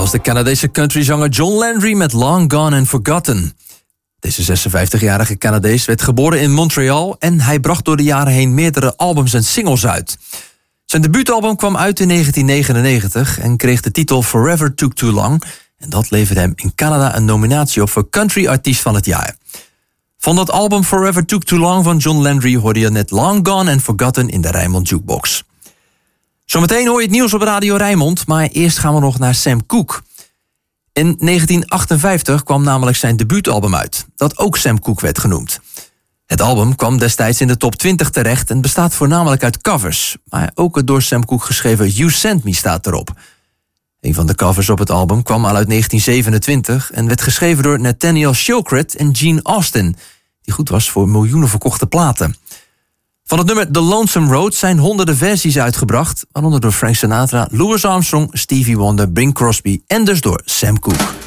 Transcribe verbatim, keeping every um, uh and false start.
was de Canadese countryzanger John Landry met Long Gone and Forgotten. Deze zesenvijftigjarige Canadees werd geboren in Montreal en hij bracht door de jaren heen meerdere albums en singles uit. Zijn debuutalbum kwam uit in negentien negenennegentig en kreeg de titel Forever Took Too Long. En dat leverde hem in Canada een nominatie op voor Country Artiest van het Jaar. Van dat album Forever Took Too Long van John Landry hoorde je net Long Gone and Forgotten in de Rijnmond Jukebox. Zometeen hoor je het nieuws op Radio Rijnmond, maar eerst gaan we nog naar Sam Cooke. In negentien achtenvijftig kwam namelijk zijn debuutalbum uit, dat ook Sam Cooke werd genoemd. Het album kwam destijds in de top twintig terecht en bestaat voornamelijk uit covers. Maar ook het door Sam Cooke geschreven You Sent Me staat erop. Een van de covers op het album kwam al uit negentien zevenentwintig... en werd geschreven door Nathaniel Shokrat en Gene Austin, die goed was voor miljoenen verkochte platen. Van het nummer The Lonesome Road zijn honderden versies uitgebracht, waaronder door Frank Sinatra, Louis Armstrong, Stevie Wonder, Bing Crosby en dus door Sam Cooke.